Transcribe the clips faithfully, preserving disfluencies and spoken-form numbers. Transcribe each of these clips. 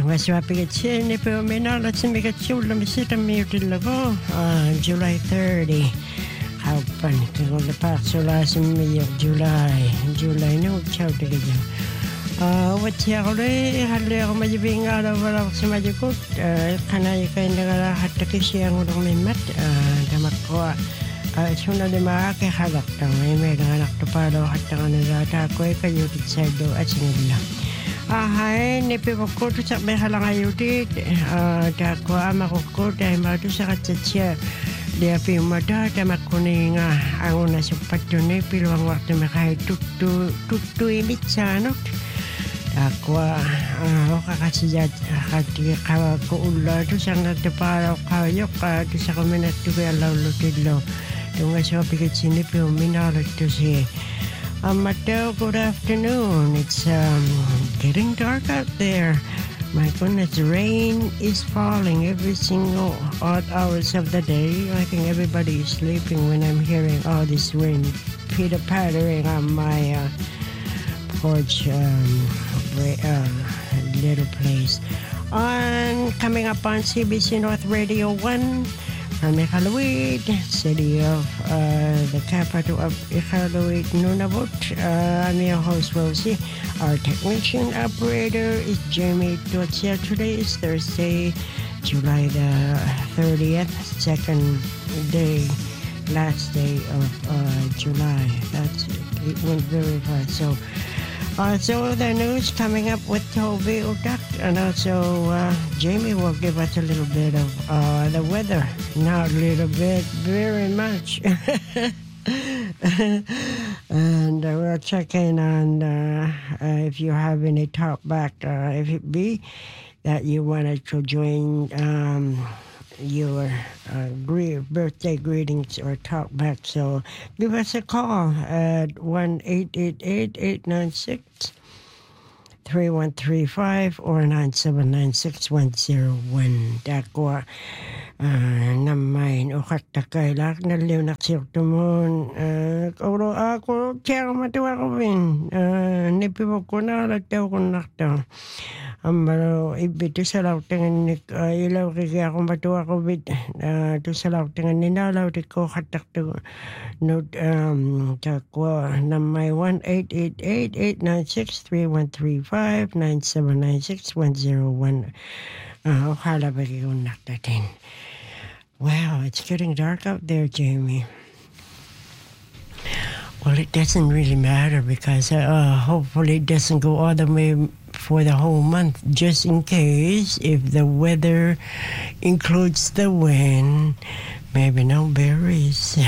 Maswapigitsin po minalatsimigatsulamisitamiutilavo July thirtieth. Kaupan kung napasula sa Mayor July. July no ciao tigayo. Ah, whatya ko le hali ako majibing araw wala sa majikot. Kanay kay nagalahat kisiyang udang mimat. Damakwa. Ah, suna de maake halak tang may may anak to palo hatang nilata ko kayo titsado at sinila. Ahai nipi ko to sa may halang ayuti. Ah, dako ama ko ko dai ma to sa katsia. Dia pi mata tamak kuning ang una sa patune piluang waktu makai tutu tutu ini canok. Ako ah kakasiyat hati kawa ko ulo to sang nataparaw kayo ka to sa kami natugalaw lutilo. Tunga sa pigit sini pi minalo to si Mateo, good afternoon. It's um, getting dark out there. My goodness, rain is falling every single odd hours of the day. I think everybody is sleeping when I'm hearing all this rain pitter-pattering on my uh, porch um, uh, little place. On coming up on C B C North Radio one from Iqaluit, city of uh, the capital of Iqaluit, Nunavut. Uh, I'm your host, Rosie. Our technician operator is Jamie Dotsia. Today is Thursday, July the thirtieth, second day, last day of uh, July. That's it. It went very fast. So, also the news coming up with Toby Udak, and also uh, Jamie will give us a little bit of uh, the weather. Not a little bit, very much. And uh, we'll check in on uh, uh, if you have any talk back, uh, if it be that you wanted to join um, your uh, gre- birthday greetings or talk back. So give us a call at one eight eight eight, eight nine six, three one three five or nine seven nine six one zero one. Dakwa. Ah, namain ukat takailak na liw naksiyok tumon. Ah, kauro ako tiyak matuwa ko bin. Ah, nipiwag ko na lataw ko nakta. Amaro ibito sa law tengan ni ilaw kaya ako matuwa ko bin. Ah, to sa law tengan ni nalaw di ko katak to. Note um takwa namay one eight eight eight, eight nine six, three one three five, nine seven nine six one zero one. Ah, okala ba ko nakta din. Wow, it's getting dark out there, Jamie. Well, it doesn't really matter because uh, hopefully it doesn't go all the way for the whole month. Just in case, if the weather includes the wind, maybe no berries.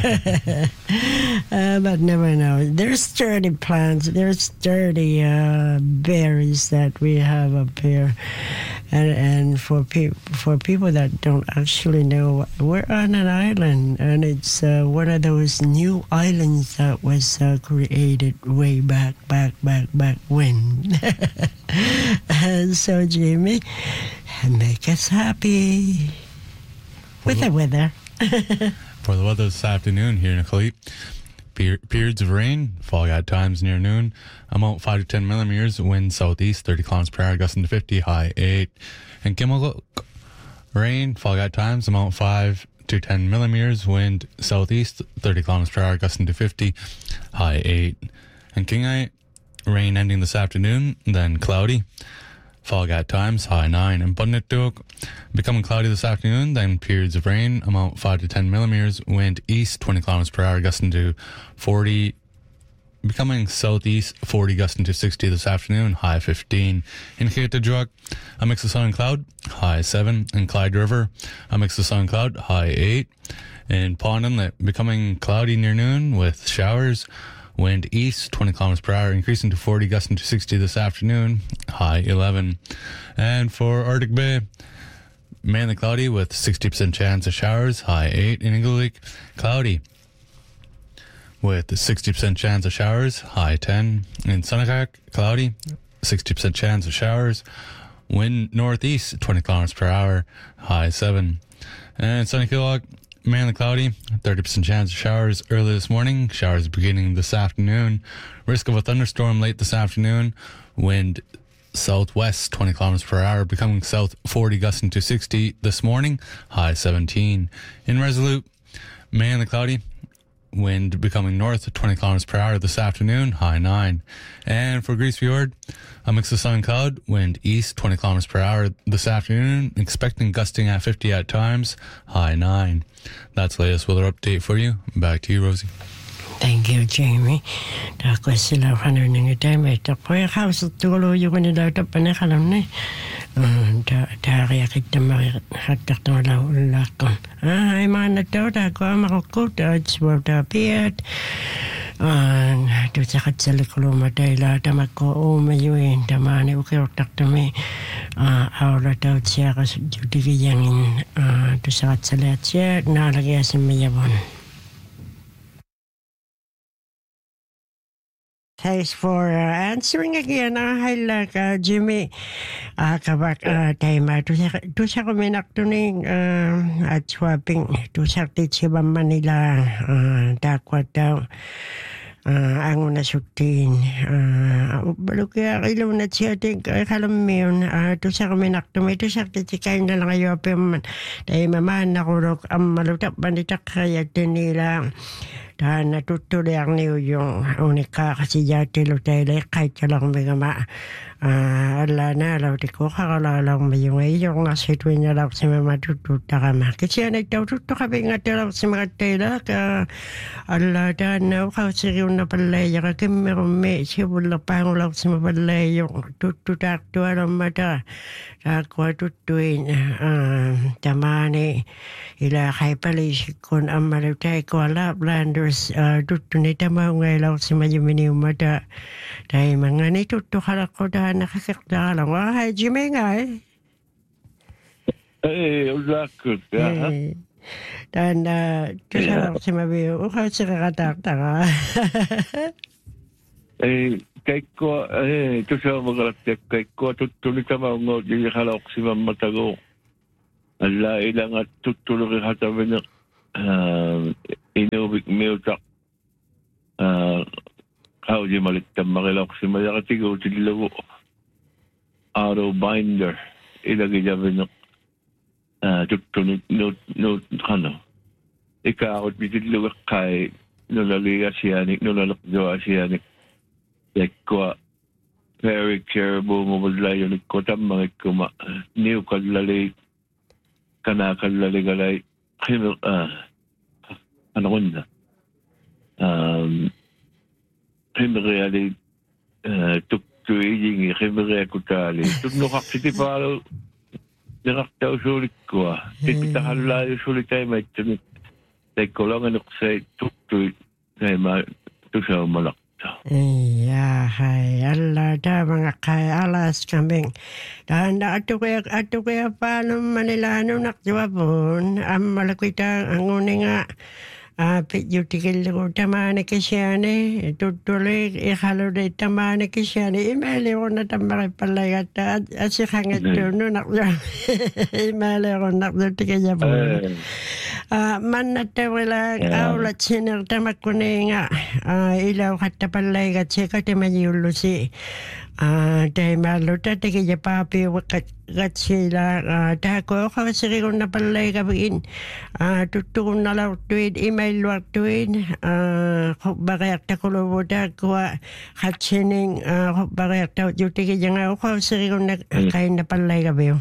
uh, but never know. There's sturdy plants. There's sturdy uh, berries that we have up here. And, and for, pe- for people that don't actually know, we're on an island, and it's uh, one of those new islands that was uh, created way back, back, back, back when. And so, Jamie, make us happy with the weather. For the weather this afternoon here in Iqaluit, per- periods of rain, fog at times near noon, amount five to ten millimeters, wind southeast, thirty kilometers per hour, gusting to fifty, high eight. And Kimiluk, rain, fog at times, amount five to ten millimeters, wind southeast, thirty kilometers per hour, gusting to fifty, high eight. And Kingite, rain ending this afternoon, then cloudy. Fog at times, high nine. And Bunnituk, becoming cloudy this afternoon, then periods of rain, amount five to ten millimeters, wind east, twenty kilometers per hour, gusting to forty, becoming southeast, forty, gusting to sixty this afternoon, high fifteen. In Kitadruk, a mix of sun and cloud, high seven. In Clyde River, a mix of sun and cloud, high eight. In Pond Inlet, becoming cloudy near noon with showers, wind east, twenty kilometers per hour, increasing to forty, gusting to sixty this afternoon, high eleven. And for Arctic Bay, mainly cloudy with sixty percent chance of showers, high eight. In Inglevik, cloudy with sixty percent chance of showers, high ten. In Sunakak, cloudy, sixty percent chance of showers, wind northeast, twenty kilometers per hour, high seven. And Sunnykilock, mainly cloudy, thirty percent chance of showers early this morning, showers beginning this afternoon, risk of a thunderstorm late this afternoon, wind southwest, twenty kilometers per hour, becoming south forty, gusting to sixty this morning, high seventeen. In Resolute, mainly cloudy, wind becoming north, twenty kilometers per hour this afternoon, high nine. And for Grise Fiord, a mix of sun and cloud, wind east, twenty kilometers per hour this afternoon, expecting gusting at fifty at times, high nine. That's the latest weather update for you. Back to you, Rosie. Thank you, Jamie. Tako sila kanu ng time ito ko yung house tulo yung kanila ito panakalam ni. Da dari kita makatak na wala ulakon. Ah, ay mga na to tako makukut it's worth a bit. An tu sakat sila kulo matay la tamako umayuin tamani ukirtak tami. Ah, awla tao siya kas juti kiyangin. Ah, tu sakat sila siya nalagay sa mayabon. Thanks for uh, answering again. Uh, hi, like, uh, Jimmy. Uh, kabak, uh, time, uh, tu sa kuminak tuning, uh, at swapping, tu sa titsiba Manila, uh, dakwa daw, uh, ang nasutin. Uh, balo kaya ilaw na siya, ting, kalam mo yun, uh, tu sa kuminak tumi, tu sa titsikain na lang kayo, pero tayo maman nakurok, ang malutap banitak kaya tinila. Ta natutuloy ang niyo yung unika kasi yati lo tayo kahit ka lang may gama. Ala na alaw di ko kakala lang may yung yung nga sitwin niya lang si mama tututa ka ma. Kasi yan ay tao tuto ka bing nga lang si mga tayo ka ala da na kasi yung napalay ka kimirum me siya wala pa ang lang si mapalay yung tututak to alam mata. Ako tutuin tamani ila kay palisik kon ang malutay ko ala blanders tutunita mga ngaylaw si majumini umata dahil mga ni tutukala ko dahil nakakakta lang ay Jimmy nga eh eh ulakot ka dahil na tusalang si mabiyo ukay si kakatakta ka eh kay ko eh tusalang magalaktek kay ko tutulita mga ngod halak si mamatago ala ilang at tutulong hatabi na inubik miutak how di malitam makilak si mayakatigo tilago auto binder ilagay jabi na tutulong no no kano ikaw at bitilago kay nulaliga siyanik nulalakjo siyanik like ko very careful mo badlay yung kotam mga kuma niyo kadlalay kana kadlalay galay kino ah ano ko na um himre ali tuk tuiging himre kutali tunno hakiti palo direkta usulit ko tipita hala usulit ay may tuni tay kolongan ko sa tuk tu ay ma tu sa malak iya hai alla da mga kay alas kambing dan ato kaya ato kaya paano Manilano nakjawabon am malakwita ang uninga ah pidyo tikil ko tamane kisyane tutuloy ihalo de tamane kisyane imali ko na tamare palayat at si hangat tuno nakja imali ko nakja tikijabon ah man natawala awla chiner tamakuninga ah ilaw hatta palayat chika timayulo si ah tay maluta tikijapapi wakat gatsila ta ko kasi ko na palay kabin ah tutun na law tuid email wa tuid ah bakit ta ko lo da ko hatchening ah bakit ta juti ke jang ko kasi ko na kain na palay kabi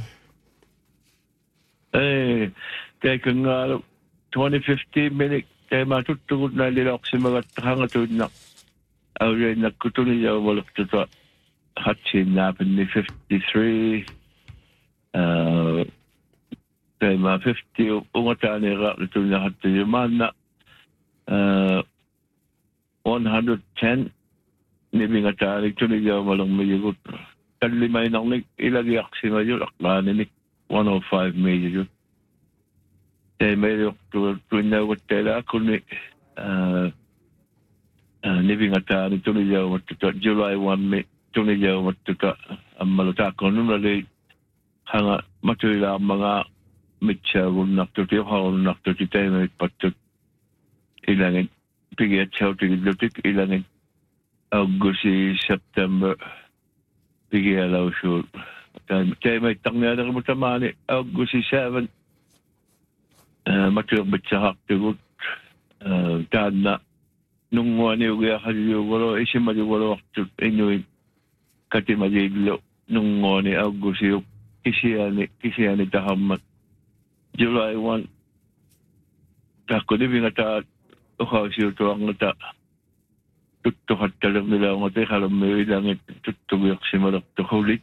eh kay kung twenty fifteen minute kay matutugod na lilok si mga hangatud na away na kutuni ya walak tuta hatchin na ni fifty-three uh kay ma fifty ungata ni ra ito na hatta yuman na uh one hundred ten ni bingata ito ni ya walang mayugot kalimay nang ilagyak si mayo aklan ni one oh five major kay mayo to to na wala kuni uh ni bingata ito ni ya what July first Tuni ya matuta amaluta kono nali hanga matula mga mitcha unak tuti haul unak tuti tayo patut ilangin piget chau ti lutik ilangin August September pigiä lausuun. Tai me tangia mo tamani August seven. Matur bitsa haktugut. Tanna nungwani uga haliu walo isimali walo waktu inuit katimadilo nungwani August yuk kisiani kisiani tahammat. July one. Takko divinga ta ukausiu tuang ta tutto hattalu mila ngote halu milang tutto yaksimalak to hulit.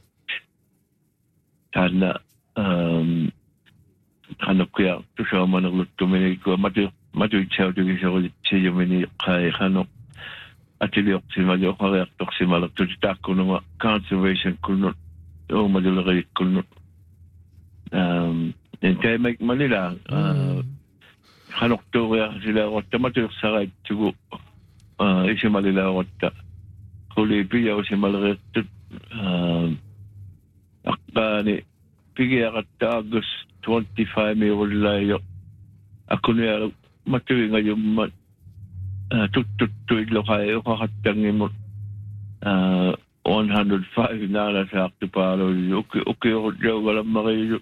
Tanna um hanokya tusha managlutu mini ko matu matu chau tu kiso chiyo mini kai hanok atili yaksimal ukaya yaksimalak to takko no conservation kuno o madulagay kuno um en kay make Manila uh hanok to ya sila wata matu saray tugo uh isimalila wata huli piya isimalak to um akbani pigiya kata August twenty-five may wala ako niya matuwi ngayon mat tut-tut-tut ilo kayo kakatangin mo one hundred five na na sa akto paro okay okay ako dyan walang makayo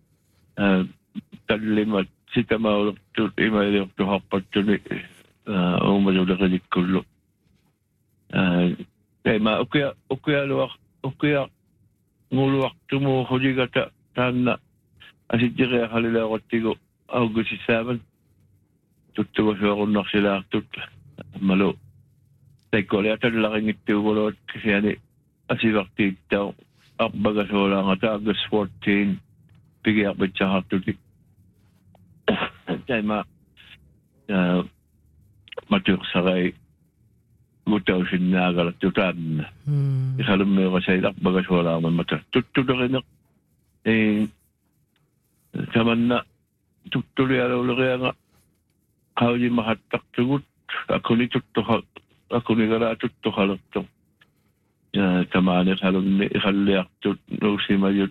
talimat sita maulok tut imayle ako hapat tuni umadula kalikulo kaya ma okay okay alo okay ngulu waktu mo huli kata tanna asit jire halila waktigo August seven tutto so runnak sila tut malo tekole ata laking itu wala kasi ani asit wakti taw akbaga so lang ata August fourteen pigi akbat sa hatuti kaya ma matuk sakay mutaw sinagalat tutan. Ikalam mo kasi akbaga so lang mata tutto rin eh saman na tuttuloy araw lang nga kawali mahatak tugut ako ni tutto ako ni gara tutto halak to tamane halong ni halayak tut no si mayut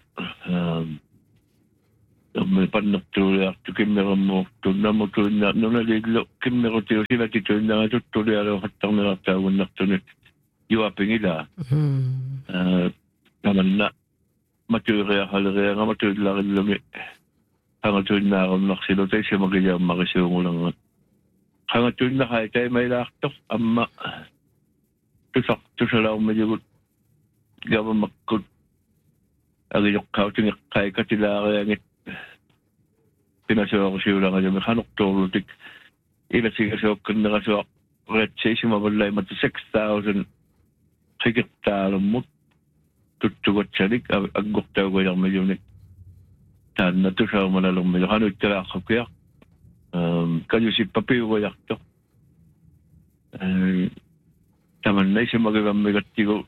may panak tuloy to kimero mo to na mo to na no na liglo kimero to sila tito na tuttuloy araw hatang na tawon na to ni yuaping ila saman na maturya halaya nga maturya lami hangatun na akong naksilo tayo siya magiging makisyung lang. Hangatun na kaya tayo may laktok, amma tusak-tusak lang medyo gawa makot agayok kauting kaya katila kaya ngit pinasyo ako siya lang kaya may hanok tolutik ila siya siya kanda kasi red siya siya mabalay mati six thousand higit talong mo tutugot siya lik agok tayo kaya medyo nik tan na to siya manalong medyo kano itira ako kaya kanyo si papiyo kaya to taman na siya magagang megatigo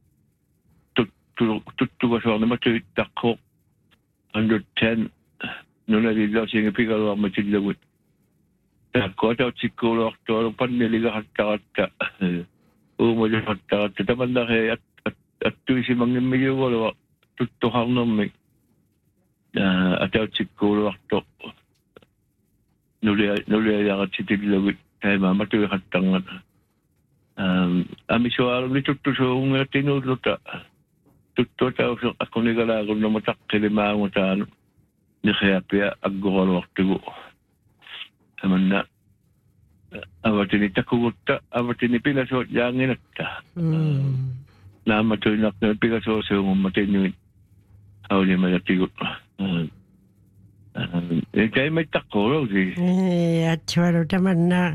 tuttuga siya na matuitak ko one hundred ten nung nalilaw siya nga pigalo ang matidlawit tako ataw sikuro ako paniliga katakata umadyo katakata taman na kaya at tuwi si mga medyo wala tuttuhang namin ataw sikuro ako nuli nuli ang sitilawit kaya mamatuwi katangan ami so alam ni tutto so nga tinulo ta tutto ta ako ni galagon na matakili maango ta ano ni kaya pia aggoro waktu go aman na awati ni takugot ta awati ni pilaso yangin ta na matuwi na pilaso so matinyo aw ni malatigo eh kaya may takoro si eh at wala taman na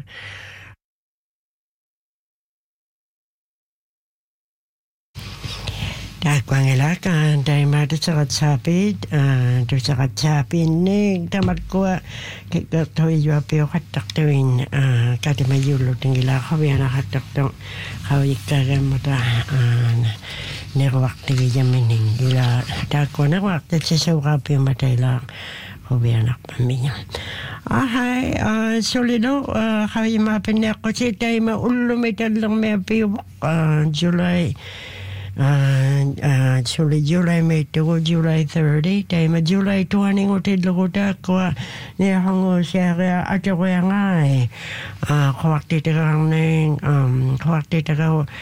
Kwangelakan tayo mata sa katsapid, to sa katsapid ni tamat ko katoy yo pio kataktuin kati mayulo tingila kawi na katakto kawi kagam mata ne wakti jamining ila ta ko na wakti sa suka pio matayla kawi anak paminya ahay solido kawi mapin ko si tayo maulumitan lang may pio July Uh, uh, July, July may to July thirty, time July twenty ngutid lukuta ko niya hango siya kaya ato ko nga eh. Uh, kawakti takang neng, um, kawakti takang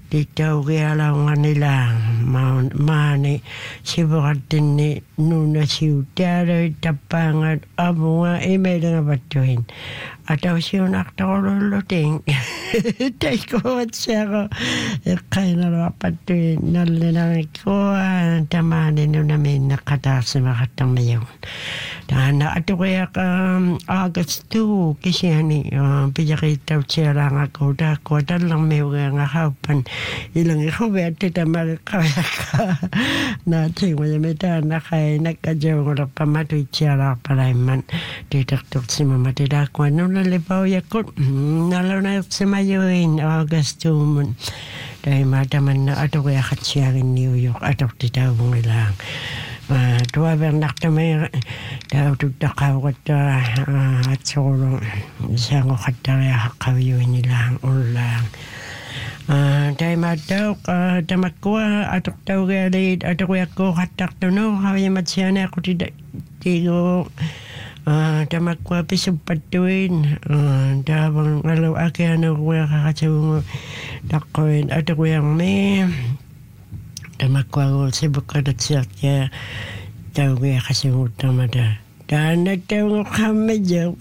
Titau rea launga nila maani sivaratini nuna siu teara i tapanga amunga e meilanga batuin. Atau siu naktaolo ting. Teiko at siya e kaina lo batuin nalinang koa tamani nuna min nakatasa makatang mayon. Dana ato kaya ka August two kasi hani pijakitaw siya lang ako da ko dalang may nga haupan ilang ikaw ba tita makakaya ka natin mo yung mita na kaya nagkadyaw ko lang pamatoy siya lang pala man titaktok si mama tita ko ano nalipaw yakot nalaw na si Mayoin August two mun dahil mataman na ato kaya katsiya rin New York ato tita mo ilang Tua bernak may daw tutakaw ko ta at solo siya ko kataya hakawiyo nila ulang. Dahil madaw ka tamakwa atok tau galit atok ko katak tuno hawi matsiya na ako tigo tamakwa pisupatuin dabang alaw aki ano ko kakasawang takoin atok yang may Tamakwa sibuk ada siaknya tahu ya kasih utama dah. Dan tahu kami jauh.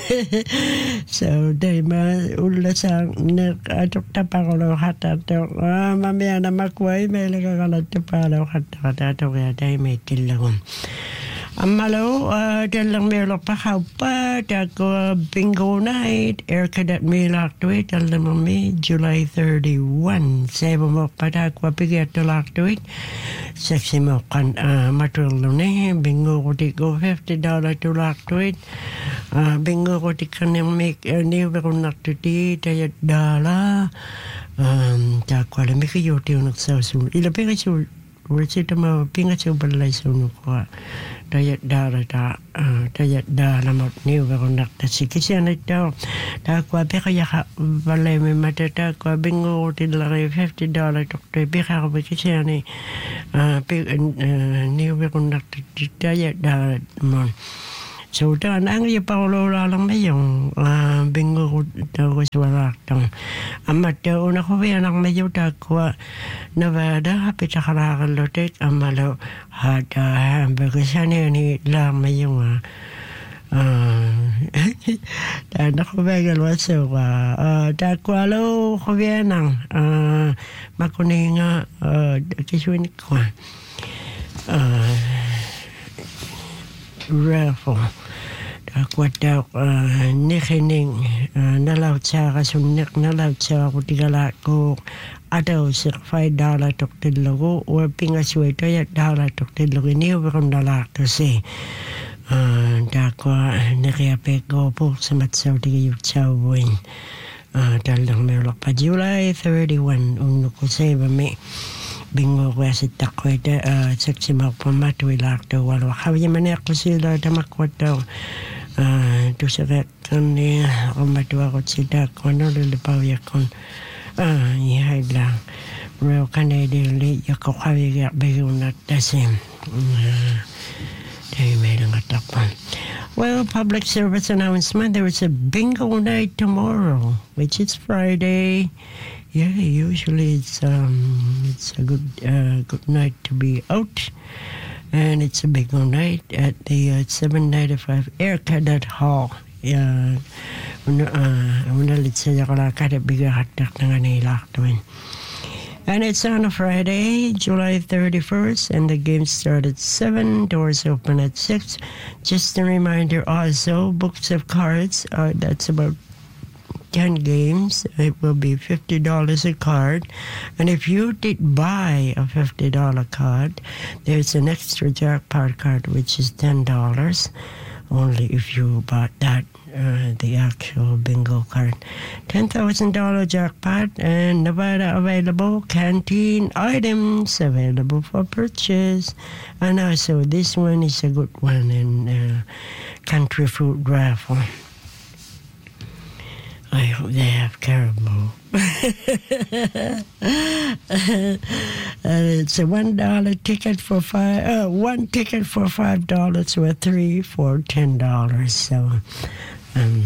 So dari mana ulasang nak aduk tapakolo hata tu. Mami anak makwa ini mereka kalau tapakolo hata hata tu ya dari metil lagun. Amalo dalang melok pakau pa dago bingo night air cadet melak tuit dalam me July thirty-one saya mau pada aku pergi tolak tuit seksi mau kan matul lune bingo koti go fifty dollar tolak tuit bingo koti kan yang make ni berunak tuti daya dala tak kuala mikir yotiu nak sausul ila pergi sul Recita mau pingat coba balai sunu kuat daya darah tak daya darah mat ni baru nak tasik kesian itu tak kuat pergi ya balai memang tak kuat bingung tidak lagi fifty dollar tok tu pergi aku kesian ni pergi ni baru nak daya darah mon so dah nang ya Paulo lalang mayong bingo tahu suara tang amat tahu nak kau yang nang mayu tak kuat Nevada tapi cakap kalau tek amalo ada berkesan ni lah mayong dan aku bagai luasa tak kuat lo kau yang nang makuninga kisuin kuat raffle kuat dah nekening nalau cara sunnek nalau cara kutigala ko ada usir five dollar tok tilogo or pinga suai ya dollar tok tilogo ni beron dollar tu se dah ko nekia peko po semat saudi chau win dalang melok pa July thirty-one unu ko se ba me bingo ko sa takwe da seksi mau pamatu ilak do walo hawi mane ko sila da makwata tu sa kan ni pamatu ko sida ko no le pau ya kon ah ni haidla real canadian le ya ko hawi ya beuna tasim dai melang atapan. Well, public service announcement. There is a bingo night tomorrow, which is Friday. Yeah, usually it's um it's a good uh, good night to be out, and it's a bingo night at the uh, seven ninety-five Air Cadet Hall. Yeah, una una litsa yakala kada biga hatak nanganila tuin. And it's on a Friday, July thirty-first, and the games start at seven, doors open at six. Just a reminder also, books of cards, uh, that's about ten games. It will be fifty dollars a card. And if you did buy a fifty dollars card, there's an extra jackpot card, which is ten dollars. Only if you bought that, uh, the actual bingo card. ten thousand dollars jackpot and Nevada available. Canteen items available for purchase. And also this one is a good one in uh, country food raffle. I hope they have caribou. uh, it's a one dollar ticket for five. Uh, one ticket for five dollars, or three for ten dollars. So, um,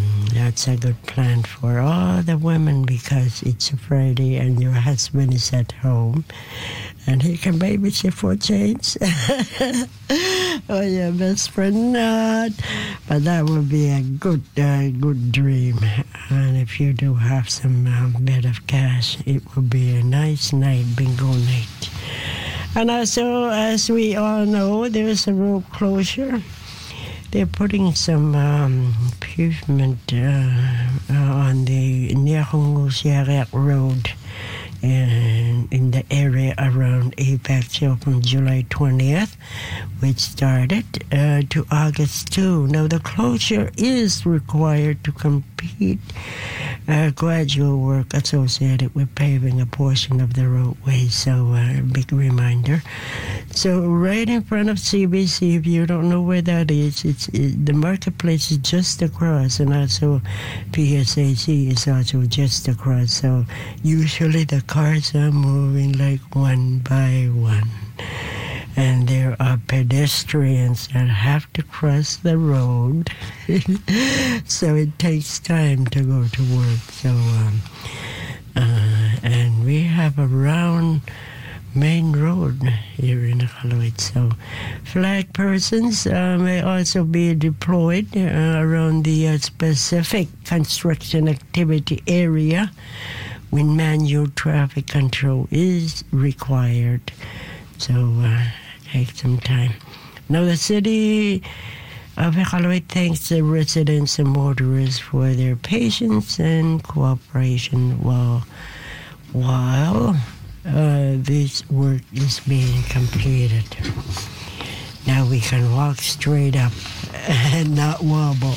that's a good plan for all the women because it's a Friday and your husband is at home and he can babysit for change. Oh, your best friend not. But that would be a good, uh, good dream. And if you do have some um, bit of cash, it would be a nice night, bingo night. And also, as we all know, there's a road closure. They're putting some um, pavement uh, uh, on the Nehungu-Siarek Road in, in the area around Apex Hill from July twentieth, which started uh, to August second. Now, the closure is required to complete uh, gradual work associated with paving a portion of the roadway. So, a uh, big reminder. So, right in front of C B C, if you don't know where that is, it's it, the marketplace is just across, and also P S A C is also just across. So, usually the cars are moving like one by one. And there are pedestrians that have to cross the road. So it takes time to go to work. So, um, uh, and we have a round main road here in Iqaluit. So flag persons uh, may also be deployed uh, around the uh, specific construction activity area when manual traffic control is required. So uh, take some time. Now the city of Iqaluit thanks the residents and motorists for their patience and cooperation while while uh, this work is being completed. Now we can walk straight up and not wobble.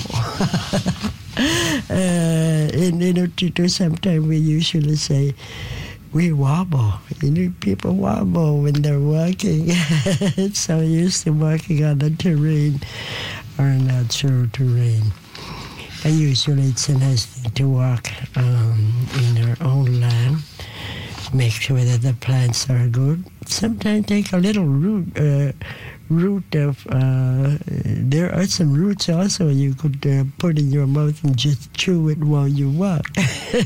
uh, in Inuktitut, sometimes we usually say, we wobble. You know, people wobble when they're walking. So used to walking on the terrain or natural terrain. And usually it's a nice thing to walk um, in our own land. Make sure that the plants are good. Sometimes take a little root, uh, root of, uh, there are some roots also you could uh, put in your mouth and just chew it while you walk.